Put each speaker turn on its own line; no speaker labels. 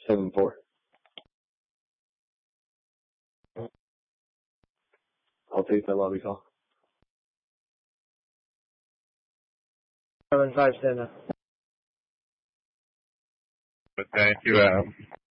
7-4. I'll take that lobby call.
7-5 Senna.
But thank you, Adam.